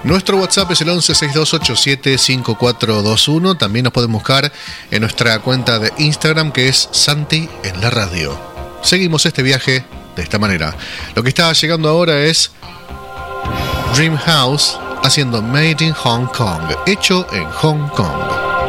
Nuestro WhatsApp es el 1162875421. También nos pueden buscar en nuestra cuenta de Instagram, que es Santi en la radio. Seguimos este viaje de esta manera. Lo que está llegando ahora es Dream House haciendo Made in Hong Kong, hecho en Hong Kong.